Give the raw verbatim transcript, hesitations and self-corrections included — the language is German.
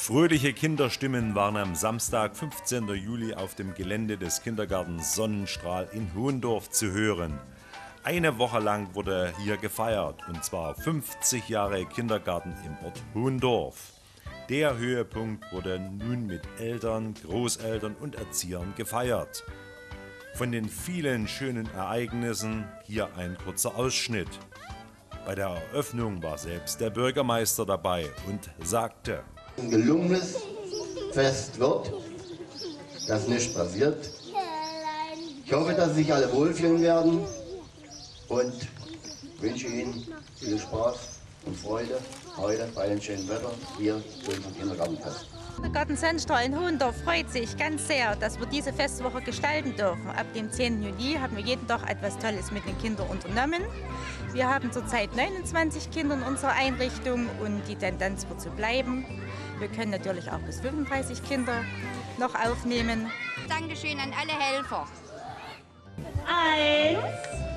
Fröhliche Kinderstimmen waren am Samstag, fünfzehnten Juli, auf dem Gelände des Kindergartens Sonnenstrahl in Hohendorf zu hören. Eine Woche lang wurde hier gefeiert, und zwar fünfzig Jahre Kindergarten im Ort Hohendorf. Der Höhepunkt wurde nun mit Eltern, Großeltern und Erziehern gefeiert. Von den vielen schönen Ereignissen hier ein kurzer Ausschnitt. Bei der Eröffnung war selbst der Bürgermeister dabei und sagte: Ein gelungenes Fest wird, dass nichts passiert. Ich hoffe, dass sich alle wohlfühlen werden und wünsche Ihnen viel Spaß und Freude heute bei dem schönen Wetter hier zum Kindergartenfest. Der Garten Sonnenstrahl in Hohendorf freut sich ganz sehr, dass wir diese Festwoche gestalten dürfen. Ab dem zehnten Juli haben wir jeden Tag etwas Tolles mit den Kindern unternommen. Wir haben zurzeit neunundzwanzig Kinder in unserer Einrichtung und die Tendenz wird so bleiben. Wir können natürlich auch bis fünfunddreißig Kinder noch aufnehmen. Dankeschön an alle Helfer. Eins.